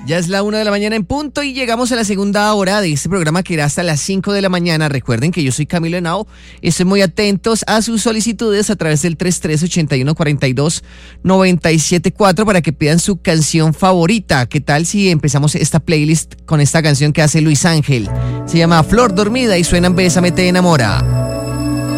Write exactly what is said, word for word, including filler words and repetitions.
Ya es la una de la mañana en punto y llegamos a la segunda hora de este programa que irá hasta las cinco de la mañana. Recuerden que yo soy Camilo Henao. Estén muy atentos a sus solicitudes a través del tres tres ocho uno cuatro dos nueve siete cuatro para que pidan su canción favorita. ¿Qué tal si empezamos esta playlist con esta canción que hace Luis Ángel? Se llama Flor Dormida y suena en Bésame te enamora.